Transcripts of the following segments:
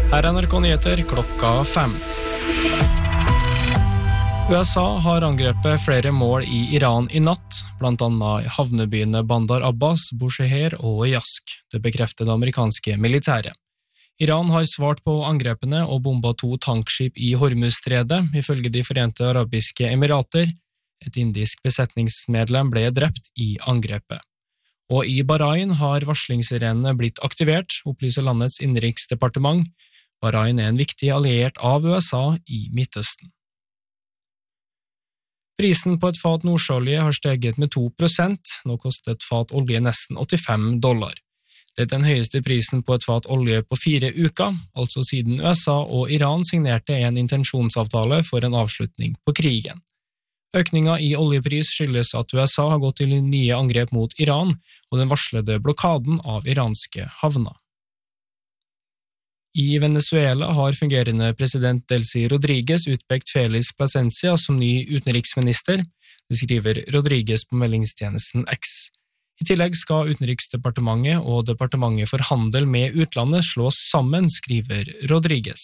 Her er NRK Nyheter klokka 5. USA har angrepet flere mål i Iran i natt, blant annet havnebyene Bandar Abbas, Bushehr og Yazd. Det bekrefter det amerikanske militæret. Iran har svart på angrepene og bombet 2 tankskip i Hormuzstredet, ifølge de Forente Arabiske Emirater. Et indisk besetningsmedlem ble drept i angrepet. Og i Bahrain har varslingssirenene blitt aktivert, opplyser landets innenriksdepartement. Bahrain er en viktig alliert av USA i Midtøsten. Prisen på et fat nordsjøolje har steget med 2%, nå koster et fat olje nesten $85. Det er den høyeste prisen på et fat olje på 4 uker, altså siden USA og Iran signerte en intensjonsavtale for en avslutning på krigen. Økningen i oljepris skyldes at USA har gått til nye angrep mot Iran og den varslede blokaden av iranske havner. I Venezuela har fungerende president Delcy Rodríguez utpekt Félix Plasencia som ny utenriksminister, det skriver Rodríguez på meldingstjenesten X. I tillegg skal Utenriksdepartementet og Departementet for handel med utlandet slås sammen, skriver Rodríguez.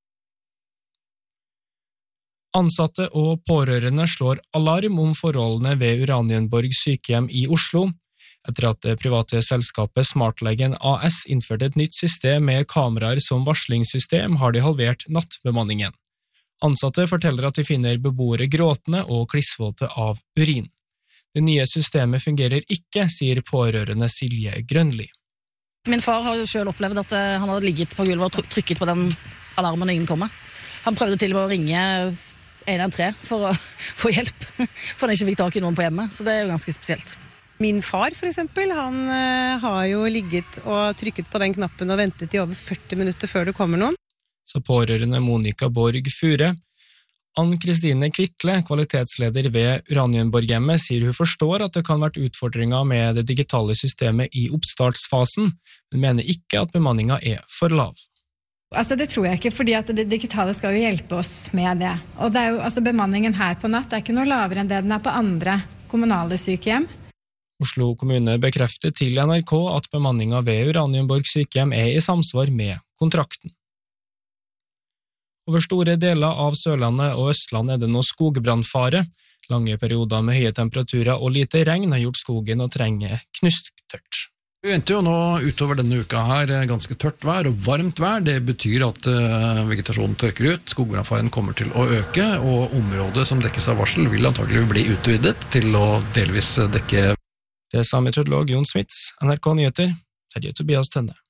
Ansatte og pårørende slår alarm om forholdene ved Uranienborg sykehjem i Oslo, etter at det private selskapet Smartlegen AS innførte et nytt system med kameraer som varslingssystem, har de halvert nattbemanningen. Ansatte forteller at de finner beboere gråtende og klissvåte av urin. Det nye systemet fungerer ikke, sier pårørende Silje Grønli. Min far har jo selv opplevd at han hadde ligget på gulvet og trykket på den alarmen når ingen kommer. Han prøvde til og med å ringe 113 for å få hjelp, for han ikke fikk tak i noen på hjemmet, så det er jo ganske spesielt. Min far for eksempel, han har jo ligget og trykket på den knappen og ventet i over 40 minutter før det kommer noen. Så pårørende Monica Borg Fure. Ann-Kristine Kvittle, kvalitetsleder ved Uranienborghjemmet, sier hun forstår at det kan vært utfordringer med det digitale systemet i oppstartsfasen, men mener ikke at bemanningen er for lav. Altså det tror jeg ikke, fordi at det digitale skal jo hjelpe oss med det. Og det er jo, altså bemanningen her på natt er ikke noe lavere enn det den er på andre kommunale sykehjem. Oslo kommune bekrefter til NRK at bemanningen ved Uranienborg sykehjem er i samsvar med kontrakten. Over store deler av Sørlandet og Østland er det nå skogbrannfare. Lange perioder med høye temperaturer og lite regn har gjort skogen og terrenget knusktørt. Vi venter jo nå utover denne uka her ganske tørt vær og varmt vær. Det betyr at vegetasjonen tørker ut, skogbrannfaren kommer til å øke, og området som dekkes av varsel vil antagelig bli utvidet til å delvis dekke. Det sa meteorolog Jon Smits, NRK Nyheter, Terje Tobias Tønne.